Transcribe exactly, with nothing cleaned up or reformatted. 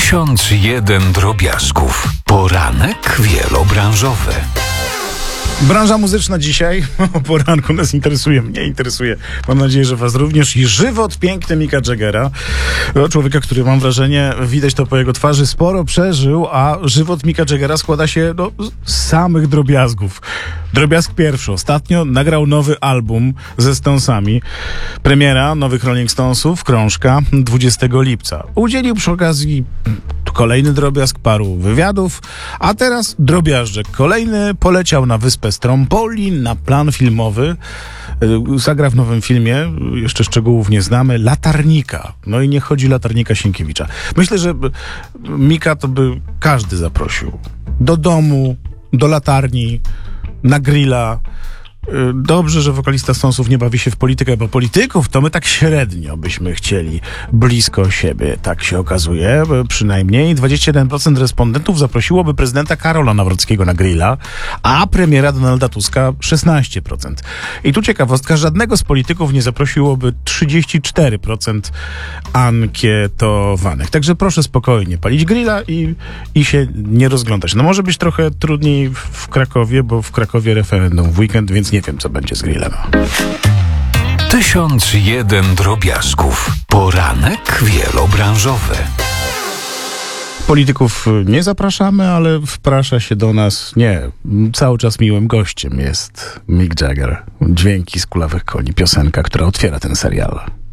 Tysiąc jeden drobiazgów. Poranek wielobranżowy. Branża muzyczna dzisiaj o poranku nas interesuje, mnie interesuje. Mam nadzieję, że was również. I żywot piękny Micka Jaggera. Człowieka, który, mam wrażenie, widać to po jego twarzy, sporo przeżył, a żywot Micka Jaggera składa się no, z samych drobiazgów. Drobiazg pierwszy. Ostatnio nagrał nowy album ze Stonesami. Premiera nowych Rolling Stonesów, krążka, dwudziestego lipca. Udzielił przy okazji kolejny drobiazg, paru wywiadów, a teraz drobiażdżek kolejny poleciał na wyspę Stromboli na plan filmowy. Zagra w nowym filmie, jeszcze szczegółów nie znamy, Latarnika. No i nie chodzi Latarnika Sienkiewicza. Myślę, że Mika to by każdy zaprosił. Do domu, do latarni, na grilla. Dobrze, że wokalista Stonesów nie bawi się w politykę, bo polityków to my tak średnio byśmy chcieli blisko siebie. Tak się okazuje. Przynajmniej dwadzieścia jeden procent respondentów zaprosiłoby prezydenta Karola Nawrockiego na grilla, a premiera Donalda Tuska szesnaście procent. I tu ciekawostka, żadnego z polityków nie zaprosiłoby trzydzieści cztery procent ankietowanych. Także proszę spokojnie palić grilla i, i się nie rozglądać. No może być trochę trudniej w Krakowie, bo w Krakowie referendum w weekend, więc nie wiem, co będzie z grillem. Tysiąc jeden drobiazgów. Poranek wielobranżowy. Polityków nie zapraszamy, ale wprasza się do nas, nie, cały czas miłym gościem jest Mick Jagger. Dźwięki z Kulawych Koni, piosenka, która otwiera ten serial.